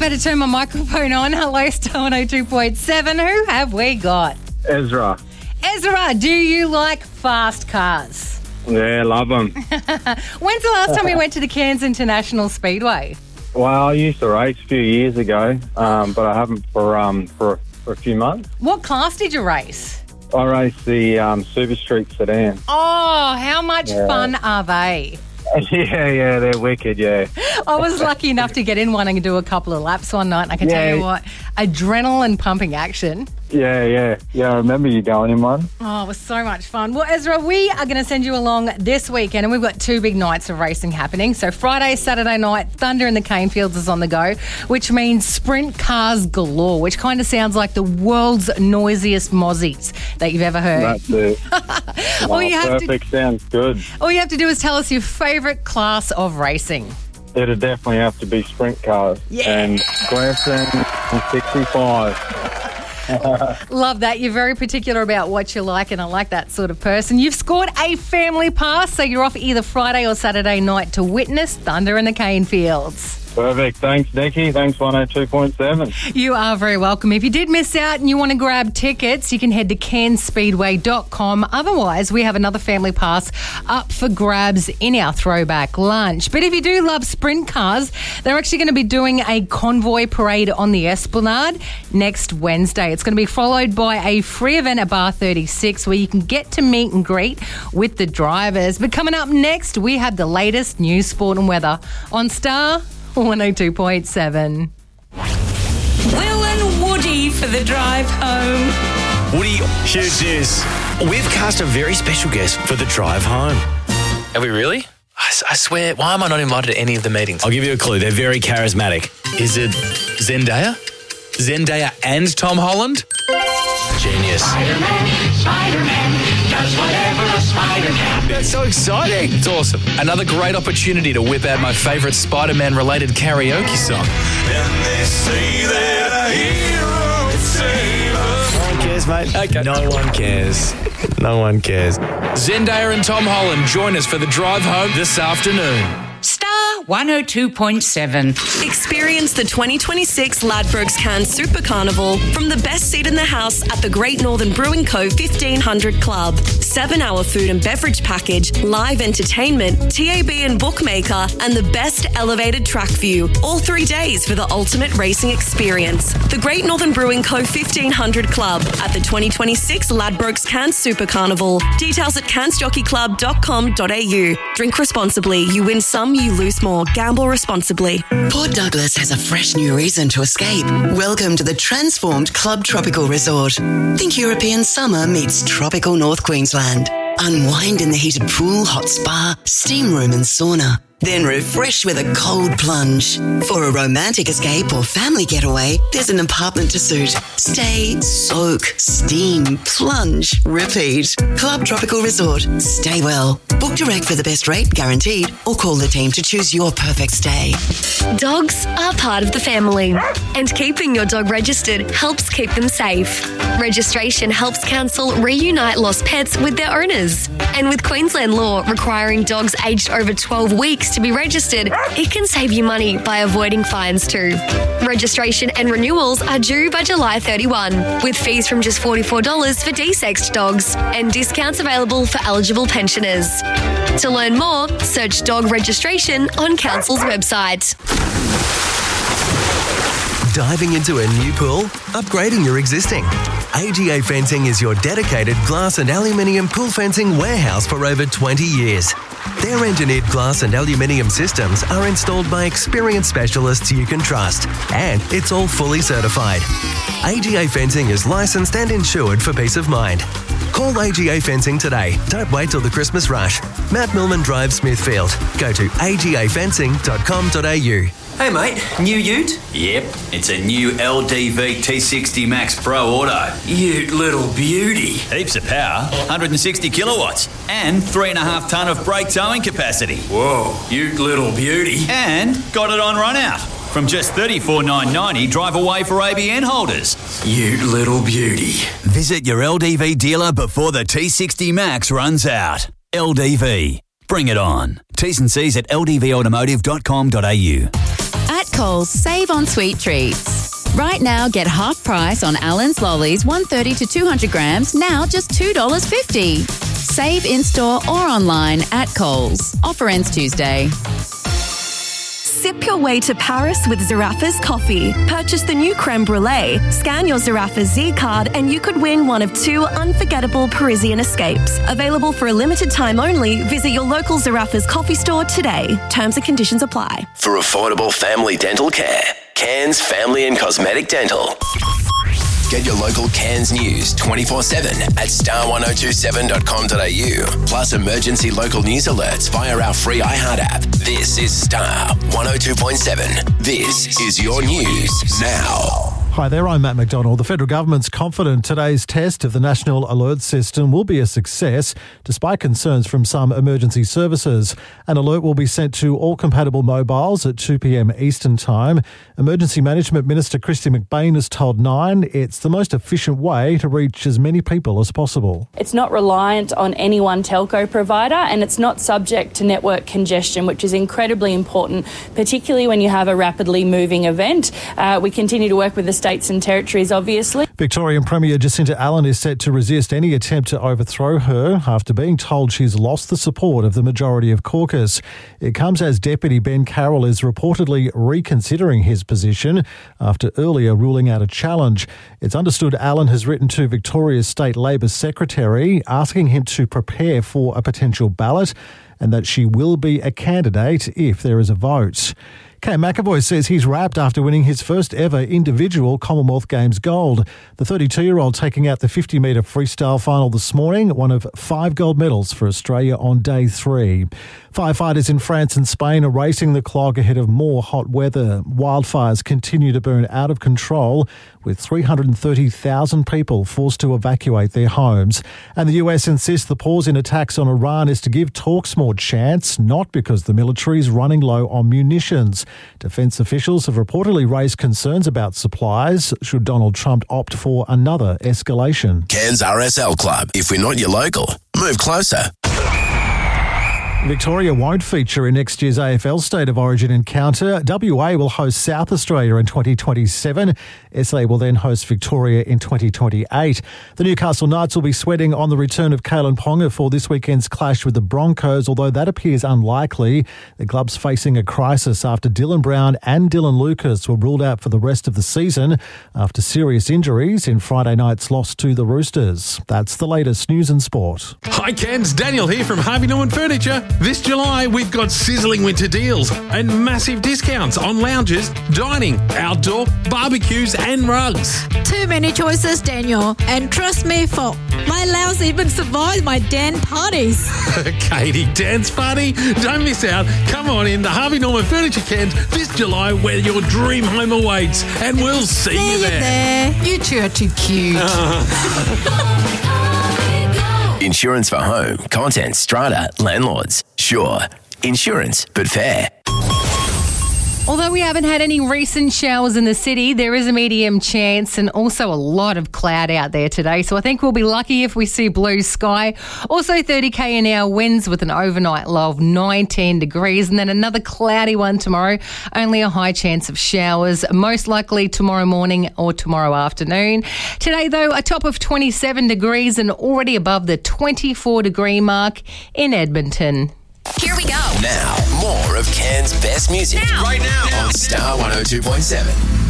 better turn my microphone on. Hello, Star 102.7. Who have we got? Ezra. Ezra, do you like fast cars? Yeah, love them. When's the last time you went to the Cairns International Speedway? Well, I used to race a few years ago, but I haven't for a few months. What class did you race? I raced the Super Street sedan. Oh, how much fun are they? Yeah, they're wicked, yeah. I was lucky enough to get in one and do a couple of laps one night. And I can tell you what, adrenaline pumping action. Yeah, I remember you going in one. Oh, it was so much fun. Well, Ezra, we are going to send you along this weekend, and we've got 2 big nights of racing happening. So Friday, Saturday night, Thunder in the Cane Fields is on the go, which means sprint cars galore, which kind of sounds like the world's noisiest mozzies that you've ever heard. That's it. Perfect, sounds good. All you have to do is tell us your favourite class of racing. It'd definitely have to be sprint cars. Yeah. And Glasson and 65. Love that. You're very particular about what you like, and I like that sort of person. You've scored a family pass, so you're off either Friday or Saturday night to witness Thunder in the Cane Fields. Perfect. Thanks, Nikki. Thanks, 102.7. You are very welcome. If you did miss out and you want to grab tickets, you can head to cairnsspeedway.com. Otherwise, we have another family pass up for grabs in our throwback lunch. But if you do love sprint cars, they're actually going to be doing a convoy parade on the Esplanade next Wednesday. It's going to be followed by a free event at Bar 36 where you can get to meet and greet with the drivers. But coming up next, we have the latest news, sport and weather on Star 102.7. Will and Woody for the drive home. Woody, huge news. We've cast a very special guest for the drive home. Are we really? I swear, why am I not invited to any of the meetings? I'll give you a clue. They're very charismatic. Is it Zendaya? Zendaya and Tom Holland? Genius. Spider-Man does whatever a spider can. That's so exciting. It's awesome. Another great opportunity to whip out my favourite Spider-Man related karaoke song. And they say that a hero would save us. No one cares, mate. Okay. No one cares. No one cares. Zendaya and Tom Holland join us for the drive home this afternoon. Star 102.7. Experience the 2026 Ladbrokes Cairns Super Carnival from the best seat in the house at the Great Northern Brewing Co. 1500 Club. 7-hour food and beverage package, live entertainment, TAB and bookmaker, and the best elevated track view. All 3 days for the ultimate racing experience. The Great Northern Brewing Co. 1500 Club at the 2026 Ladbrokes Cairns Super Carnival. Details at cairnsjockeyclub.com.au. Drink responsibly. You win some, you lose more. Gamble responsibly. Port Douglas has a fresh new reason to escape. Welcome to the transformed Club Tropical Resort. Think European summer meets tropical North Queensland. Unwind in the heated pool, hot spa, steam room and sauna. Then refresh with a cold plunge. For a romantic escape or family getaway, there's an apartment to suit. Stay, soak, steam, plunge, repeat. Club Tropical Resort. Stay well. Book direct for the best rate, guaranteed, or call the team to choose your perfect stay. Dogs are part of the family, and keeping your dog registered helps keep them safe. Registration helps council reunite lost pets with their owners. And with Queensland law requiring dogs aged over 12 weeks to be registered, it can save you money by avoiding fines too. Registration and renewals are due by July 31, with fees from just $44 for desexed dogs and discounts available for eligible pensioners. To learn more, search dog registration on Council's website. Diving into a new pool? Upgrading your existing? AGA Fencing is your dedicated glass and aluminium pool fencing warehouse for over 20 years. Their engineered glass and aluminium systems are installed by experienced specialists you can trust, and it's all fully certified. AGA Fencing is licensed and insured for peace of mind. Call AGA Fencing today. Don't wait till the Christmas rush. Mount Millman Drive, Smithfield. Go to agafencing.com.au. Hey mate, new ute? Yep, it's a new LDV T60 Max Pro Auto. Ute little beauty. Heaps of power, 160 kilowatts, and 3.5 tonne of brake towing capacity. Whoa, ute little beauty. And got it on run out. From just $34,990 drive away for ABN holders. Ute little beauty. Visit your LDV dealer before the T60 Max runs out. LDV. Bring it on. T's and C's at ldvautomotive.com.au. At Coles, save on sweet treats. Right now, get half price on Allen's Lollies, 130 to 200 grams, now just $2.50. Save in-store or online at Coles. Offer ends Tuesday. Sip your way to Paris with Zaraffa's coffee. Purchase the new creme brulee, scan your Zaraffa Z card, and you could win one of 2 unforgettable Parisian escapes. Available for a limited time only. Visit your local Zaraffa's coffee store today. Terms and conditions apply. For affordable family dental care, Cairns Family and Cosmetic Dental. Get your local Cairns news 24/7 at star1027.com.au. Plus emergency local news alerts via our free iHeart app. This is Star 102.7. This is your news now. Hi there, I'm Matt McDonald. The federal government's confident today's test of the National Alert System will be a success, despite concerns from some emergency services. An alert will be sent to all compatible mobiles at 2 p.m. Eastern Time. Emergency Management Minister Christy McBain has told Nine it's the most efficient way to reach as many people as possible. It's not reliant on any one telco provider, and it's not subject to network congestion, which is incredibly important, particularly when you have a rapidly moving event. We continue to work with the states and territories, obviously. Victorian Premier Jacinta Allen is set to resist any attempt to overthrow her after being told she's lost the support of the majority of caucus. It comes as Deputy Ben Carroll is reportedly reconsidering his position after earlier ruling out a challenge. It's understood Allen has written to Victoria's State Labor Secretary asking him to prepare for a potential ballot and that she will be a candidate if there is a vote. Cam McAvoy says he's wrapped after winning his first ever individual Commonwealth Games gold. The 32-year-old taking out the 50-metre freestyle final this morning, one of 5 gold medals for Australia on day 3. Firefighters in France and Spain are racing the clock ahead of more hot weather. Wildfires continue to burn out of control, with 330,000 people forced to evacuate their homes. And the US insists the pause in attacks on Iran is to give talks more chance, not because the military is running low on munitions. Defence officials have reportedly raised concerns about supplies should Donald Trump opt for another escalation. Cairns RSL Club. If we're not your local, move closer. Victoria won't feature in next year's AFL State of Origin encounter. WA will host South Australia in 2027. SA will then host Victoria in 2028. The Newcastle Knights will be sweating on the return of Kalen Ponga for this weekend's clash with the Broncos, although that appears unlikely. The club's facing a crisis after Dylan Brown and Dylan Lucas were ruled out for the rest of the season after serious injuries in Friday night's loss to the Roosters. That's the latest news and sport. Hi Cairns, Daniel here from Harvey Norman Furniture. This July, we've got sizzling winter deals and massive discounts on lounges, dining, outdoor, barbecues and rugs. Too many choices, Daniel. And trust me, folk, my lounge even survived my dance parties. Katie, dance party? Don't miss out. Come on in the Harvey Norman Furniture Cairns this July where your dream home awaits, and we'll see you there. You two are too cute. Insurance for home, contents, strata, landlords. Sure, insurance, but fair. Although we haven't had any recent showers in the city, there is a medium chance and also a lot of cloud out there today. So I think we'll be lucky if we see blue sky. Also 30 km/h winds with an overnight low of 19 degrees. And then another cloudy one tomorrow. Only a high chance of showers, most likely tomorrow morning or tomorrow afternoon. Today, though, a top of 27 degrees and already above the 24-degree mark in Edmonton. Here we go. Now, more of Cairns' best music. Right now. On Star 102.7.